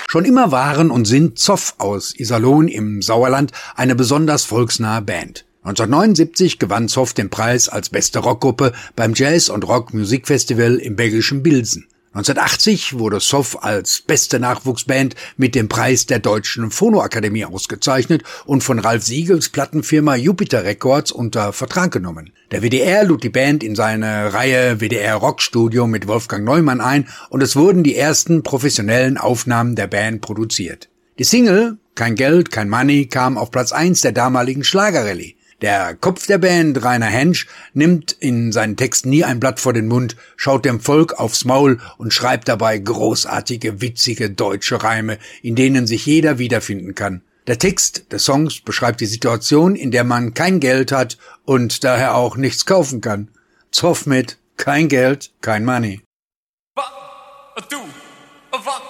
Schon immer waren und sind Zoff aus Iserlohn im Sauerland eine besonders volksnahe Band. 1979 gewann Zoff den Preis als beste Rockgruppe beim Jazz- und Rock-Musikfestival im belgischen Bilsen. 1980 wurde Zoff als beste Nachwuchsband mit dem Preis der Deutschen Phonoakademie ausgezeichnet und von Ralf Siegels Plattenfirma Jupiter Records unter Vertrag genommen. Der WDR lud die Band in seine Reihe WDR Rockstudio mit Wolfgang Neumann ein und es wurden die ersten professionellen Aufnahmen der Band produziert. Die Single Kein Geld, kein Money kam auf Platz 1 der damaligen Schlagerrallye. Der Kopf der Band, Rainer Hensch, nimmt in seinen Texten nie ein Blatt vor den Mund, schaut dem Volk aufs Maul und schreibt dabei großartige, witzige deutsche Reime, in denen sich jeder wiederfinden kann. Der Text des Songs beschreibt die Situation, in der man kein Geld hat und daher auch nichts kaufen kann. Zoff mit Kein Geld, kein Money.